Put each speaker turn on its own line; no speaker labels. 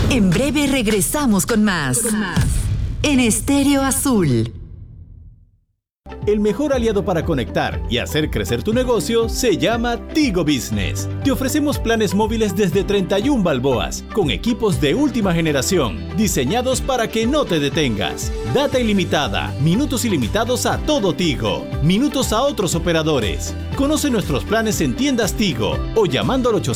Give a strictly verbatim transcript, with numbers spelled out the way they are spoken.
En breve regresamos con más. Con más. En Estéreo Azul.
El mejor aliado para conectar y hacer crecer tu negocio se llama Tigo Business. Te ofrecemos planes móviles desde treinta y una balboas, con equipos de última generación, diseñados para que no te detengas. Data ilimitada, minutos ilimitados a todo Tigo, minutos a otros operadores. Conoce nuestros planes en tiendas Tigo o llamando al